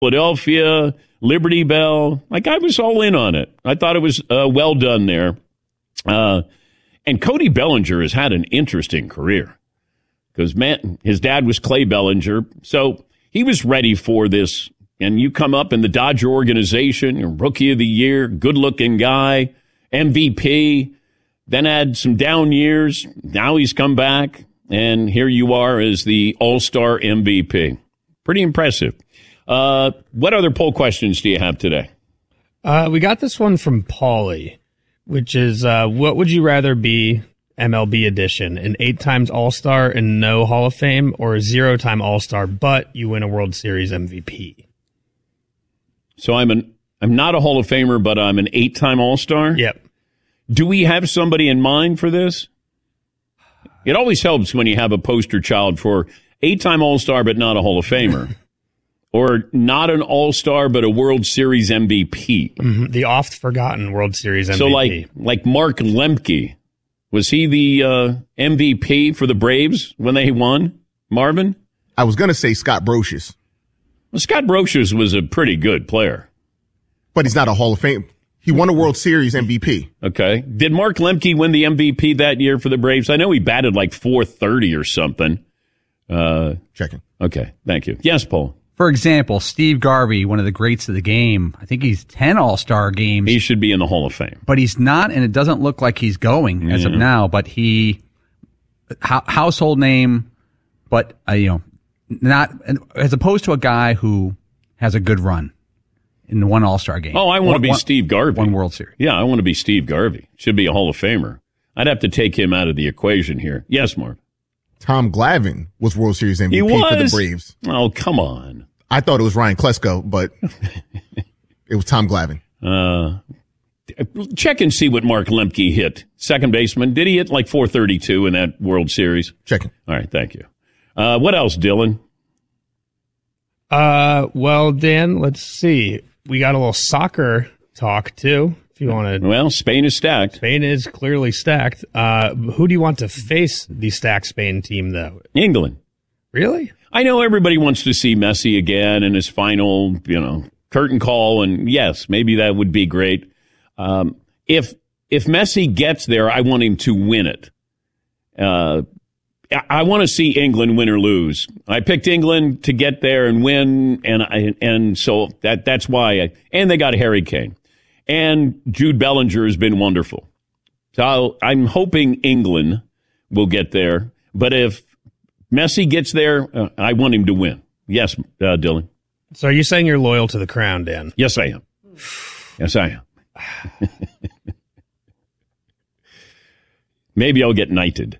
Philadelphia, Liberty Bell. Like, I was all in on it. I thought it was well done there. And Cody Bellinger has had an interesting career because, man, his dad was Clay Bellinger. So he was ready for this. And you come up in the Dodger organization, you're Rookie of the Year, good-looking guy, MVP, then had some down years. Now he's come back, and here you are as the All-Star MVP. Pretty impressive. What other poll questions do you have today? We got this one from Paulie, which is, what would you rather be, MLB edition, an 8 times All-Star and no Hall of Fame, or a 0-time All-Star but you win a World Series MVP? So I'm not a Hall of Famer, but I'm an 8-time All-Star? Yep. Do we have somebody in mind for this? It always helps when you have a poster child for 8-time All-Star but not a Hall of Famer. Or not an All-Star but a World Series MVP. Mm-hmm. The oft-forgotten World Series MVP. So like Mark Lemke, was he the MVP for the Braves when they won, Marvin? I was going to say Scott Brosius. Well, Scott Brosius was a pretty good player. But he's not a Hall of Fame. He won a World Series MVP. Okay. Did Mark Lemke win the MVP that year for the Braves? I know he batted like .430 or something. Checking. Okay. Thank you. Yes, Paul. For example, Steve Garvey, one of the greats of the game. I think he's 10 All-Star games. He should be in the Hall of Fame. But he's not, and it doesn't look like he's going as of now. But household name, but, not, as opposed to a guy who has a good run in one All-Star game. Oh, I want to be Steve Garvey. One World Series. Yeah, I want to be Steve Garvey. Should be a Hall of Famer. I'd have to take him out of the equation here. Yes, Mark. Tom Glavine was World Series MVP for the Braves. Oh, come on. I thought it was Ryan Klesko, but it was Tom Glavine. Check and see what Mark Lemke hit. Second baseman. Did he hit like .432 in that World Series? Checking. All right, thank you. What else, Dylan? Well, Dan, let's see. We got a little soccer talk, too, if you want to. Well, Spain is stacked. Spain is clearly stacked. Who do you want to face the stacked Spain team, though? England. Really? I know everybody wants to see Messi again in his final, curtain call, and yes, maybe that would be great. If Messi gets there, I want him to win it. I want to see England win or lose. I picked England to get there and win, and so that's why. And they got Harry Kane, and Jude Bellinger has been wonderful. So I'm hoping England will get there. But if Messi gets there, I want him to win. Yes, Dylan. So are you saying you're loyal to the crown, Dan? Yes, I am. Yes, I am. Maybe I'll get knighted.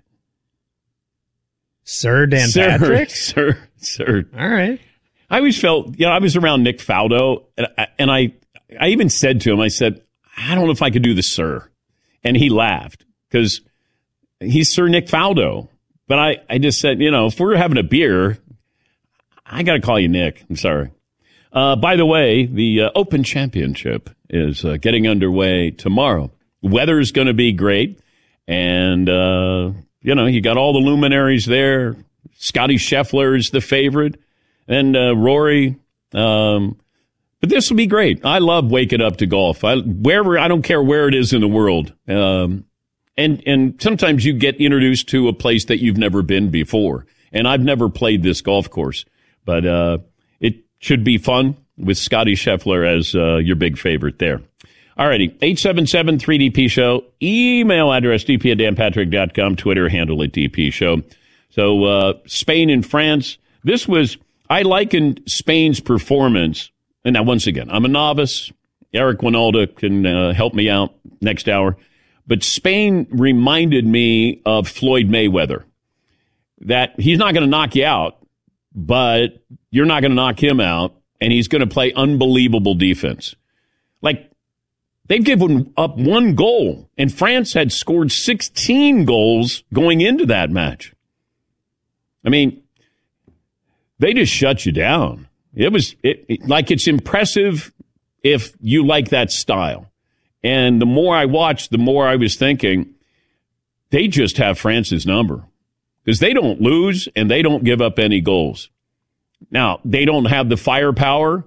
Sir Dan Patrick? Sir. All right. I always felt, I was around Nick Faldo, and I even said to him, I said, I don't know if I could do the sir. And he laughed because he's Sir Nick Faldo. But I just said, if we're having a beer, I got to call you Nick. I'm sorry. By the way, the Open Championship is getting underway tomorrow. Weather is going to be great. And, you got all the luminaries there. Scotty Scheffler's the favorite. And Rory. But this will be great. I love waking up to golf. I don't care where it is in the world. And sometimes you get introduced to a place that you've never been before. And I've never played this golf course. But it should be fun with Scotty Scheffler as your big favorite there. All righty, 877-3DP Show. Email address dp@danpatrick.com. Twitter handle at DP Show. So Spain and France. I likened Spain's performance. And now, once again, I'm a novice. Eric Winalda can help me out next hour. But Spain reminded me of Floyd Mayweather. That he's not going to knock you out, but you're not going to knock him out, and he's going to play unbelievable defense. Like, they've given up one goal, and France had scored 16 goals going into that match. I mean, they just shut you down. It's impressive if you like that style. And the more I watched, the more I was thinking, they just have France's number. Because they don't lose and they don't give up any goals. Now, they don't have the firepower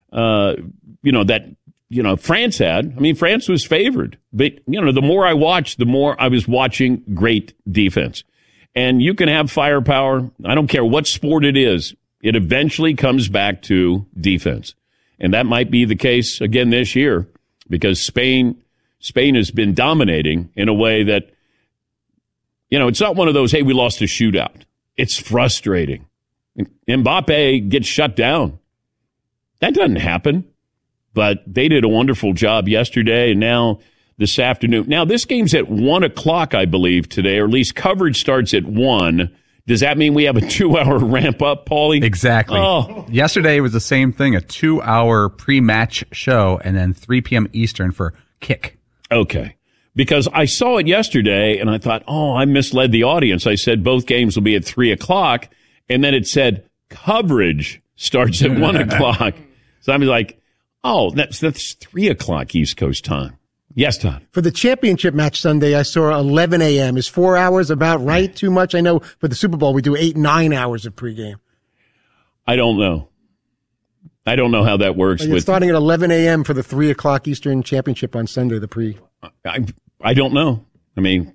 France had. I mean, France was favored. But, the more I watched, the more I was watching great defense. And you can have firepower. I don't care what sport it is. It eventually comes back to defense. And that might be the case again this year because Spain has been dominating in a way that, it's not one of those, hey, we lost a shootout. It's frustrating. Mbappe gets shut down. That doesn't happen. But they did a wonderful job yesterday and now this afternoon. Now, this game's at 1 o'clock, I believe, today, or at least coverage starts at 1. Does that mean we have a 2-hour ramp up, Paulie? Exactly. Oh. Yesterday was the same thing, a 2-hour pre-match show, and then 3 p.m. Eastern for kick. Okay. Because I saw it yesterday, and I thought, I misled the audience. I said both games will be at 3 o'clock, and then it said coverage starts at 1 o'clock. So I was like, that's 3 o'clock East Coast time. Yes, Todd. For the championship match Sunday, I saw 11 a.m. Is 4 hours about right? Too much? I know for the Super Bowl, we do 8-9 hours of pregame. I don't know. I don't know how that works. It's starting at 11 a.m. for the 3 o'clock Eastern championship on Sunday, the pre. I don't know. I mean,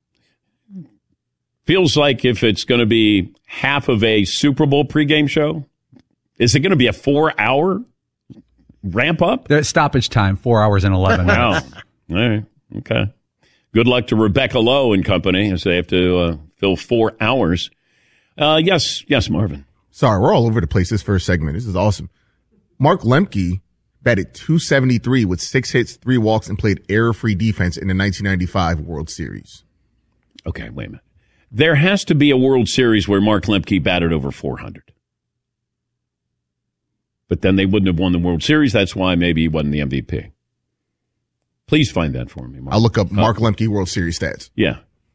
feels like if it's going to be half of a Super Bowl pregame show, is it going to be a 4-hour ramp up? There's stoppage time, 4 hours and 11 minutes. All right. Okay. Good luck to Rebecca Lowe and company as they have to fill 4 hours. Yes, Marvin. Sorry, we're all over the place this first segment. This is awesome. Mark Lemke batted .273 with 6 hits, 3 walks, and played error-free defense in the 1995 World Series. Okay, wait a minute. There has to be a World Series where Mark Lemke batted over 400. But then they wouldn't have won the World Series. That's why maybe he wasn't the MVP. Please find that for me, Mark. I'll look up Mark Lemke World Series stats. Yeah.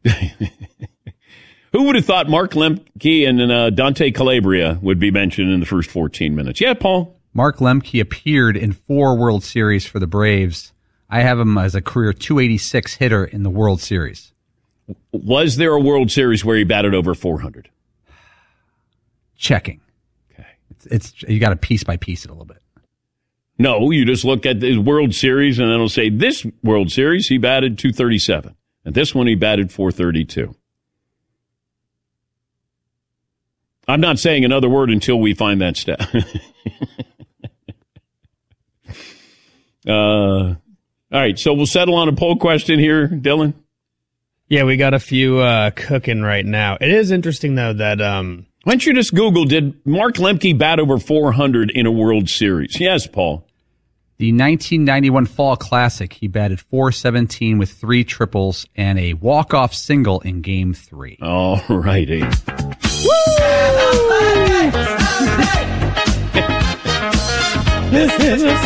Who would have thought Mark Lemke and Dante Calabria would be mentioned in the first 14 minutes? Yeah, Paul? Mark Lemke appeared in 4 World Series for the Braves. I have him as a career .286 hitter in the World Series. Was there a World Series where he batted over 400? Checking. Okay. It's you got to piece by piece it a little bit. No, you just look at the World Series and it'll say this World Series he batted .237. And this one he batted .432. I'm not saying another word until we find that stat. All right, so we'll settle on a poll question here, Dylan. Yeah, we got a few cooking right now. It is interesting, though, that... Why don't you just Google, did Mark Lemke bat over 400 in a World Series? Yes, Paul. The 1991 Fall Classic, he batted .417 with 3 triples and a walk-off single in Game 3. All righty. This is a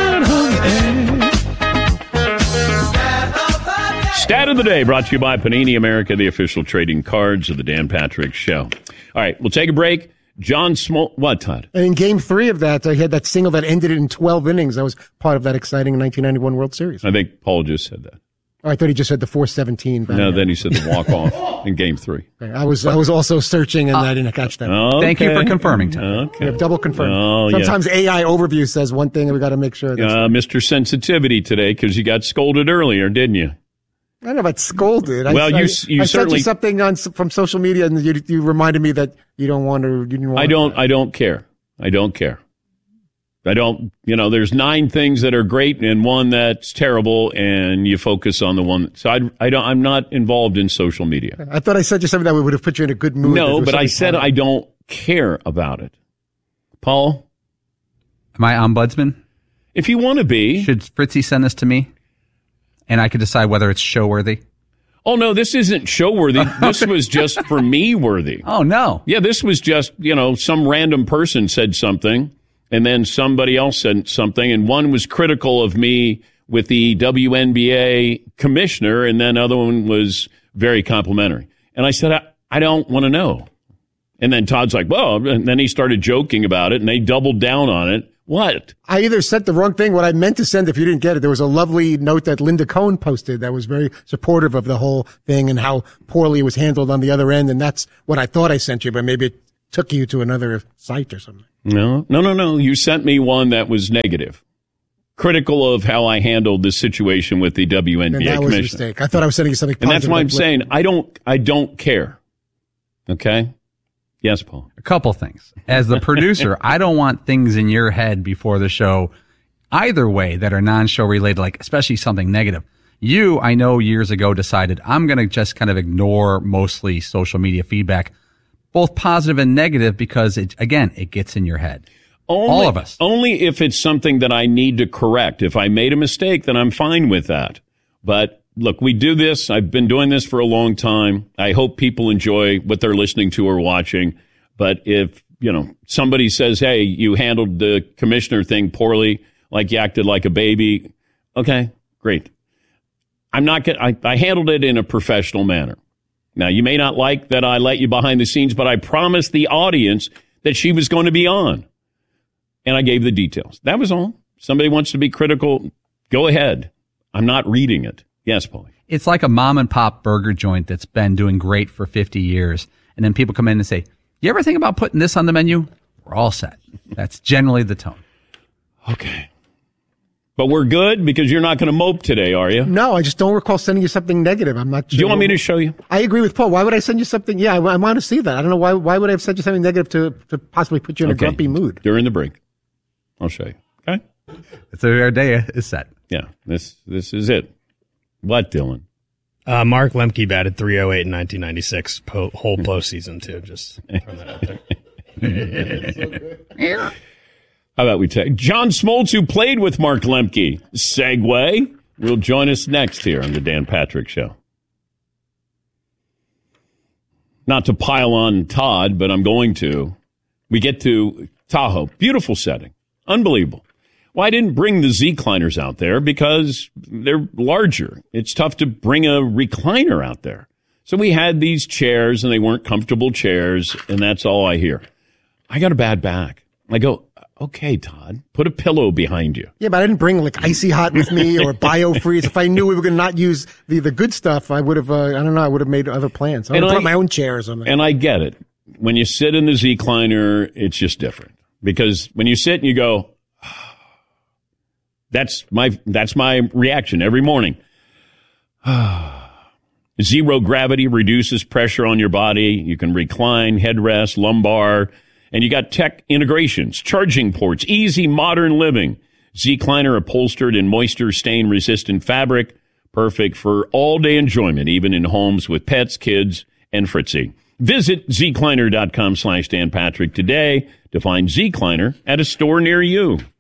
Stat of the Day, brought to you by Panini America, the official trading cards of the Dan Patrick Show. All right, we'll take a break. John Smoltz, what, Todd? And in Game 3 of that, I had that single that ended it in 12 innings. That was part of that exciting 1991 World Series. I think Paul just said that. Oh, I thought he just said the .417. No, then he said the walk-off in Game 3. Okay, I was also searching, and I didn't catch that. Okay. Thank you for confirming, Tom. Okay. We have double confirmed. Oh, Sometimes AI overview says one thing, and we got to make sure. Mr. Sensitivity today, because you got scolded earlier, didn't you? I don't know about scolded. Well, you I certainly sent you something from social media, and you reminded me that you don't want to. You didn't want. I don't care. I don't care. I don't. There's 9 things that are great and one that's terrible, and you focus on the one. So I'm not involved in social media. I thought I sent you something that would have put you in a good mood. No, but I said I don't care about it. Paul, am I ombudsman? If you want to be, should Fritzy send this to me? And I could decide whether it's show-worthy? Oh, no, this isn't show-worthy. This was just for me-worthy. Oh, no. Yeah, this was just, some random person said something, and then somebody else said something, and one was critical of me with the WNBA commissioner, and then other one was very complimentary. And I said, I don't want to know. And then Todd's like, well, and then he started joking about it, and they doubled down on it. What? I either sent the wrong thing. What I meant to send, if you didn't get it, there was a lovely note that Linda Cohn posted that was very supportive of the whole thing and how poorly it was handled on the other end. And that's what I thought I sent you, but maybe it took you to another site or something. No. You sent me one that was negative, critical of how I handled the situation with the WNBA And that was a commissioner. mistake. I thought I was sending you something And positive. that's why I'm saying I don't care. Okay? Yes, Paul. A couple things. As the producer, I don't want things in your head before the show either way that are non-show related, like especially something negative. You, I know years ago decided I'm going to just kind of ignore mostly social media feedback, both positive and negative, because it gets in your head. All of us. Only if it's something that I need to correct. If I made a mistake, then I'm fine with that. But look, we do this. I've been doing this for a long time. I hope people enjoy what they're listening to or watching. But if, somebody says, hey, you handled the commissioner thing poorly, like you acted like a baby, okay, great. I handled it in a professional manner. Now, you may not like that I let you behind the scenes, but I promised the audience that she was going to be on. And I gave the details. That was all. Somebody wants to be critical, go ahead. I'm not reading it. Yes, Paulie. It's like a mom and pop burger joint that's been doing great for 50 years. And then people come in and say, you ever think about putting this on the menu? We're all set. That's generally the tone. Okay. But we're good because you're not going to mope today, are you? No, I just don't recall sending you something negative. I'm not sure. Do you want me to show you? I agree with Paul. Why would I send you something? Yeah, I want to see that. I don't know why would I have sent you something negative to possibly put you in a grumpy mood? During the break. I'll show you. Okay? So our day is set. Yeah, this is it. What, Dylan? Mark Lemke batted 308 in 1996, whole postseason, too. Just throwing that out there. How about we take John Smoltz, who played with Mark Lemke? Segue. Will join us next here on the Dan Patrick Show. Not to pile on Todd, but I'm going to. We get to Tahoe. Beautiful setting. Unbelievable. Well, I didn't bring the Z-Cliners out there because they're larger. It's tough to bring a recliner out there. So we had these chairs, and they weren't comfortable chairs, and that's all I hear. I got a bad back. I go, okay, Todd, put a pillow behind you. Yeah, but I didn't bring like Icy Hot with me or BioFreeze. If I knew we were going to not use the good stuff, I would have, I would have made other plans. I would have brought my own chair or something. And I get it. When you sit in the Z-Cliner, it's just different. Because when you sit and you go, that's my reaction every morning. Zero gravity reduces pressure on your body. You can recline, headrest, lumbar, and you got tech integrations, charging ports, easy modern living. Z-Cliner upholstered in moisture stain resistant fabric, perfect for all day enjoyment, even in homes with pets, kids, and Fritzy. Visit zcliner.com/Dan Patrick today to find Z-Cliner at a store near you.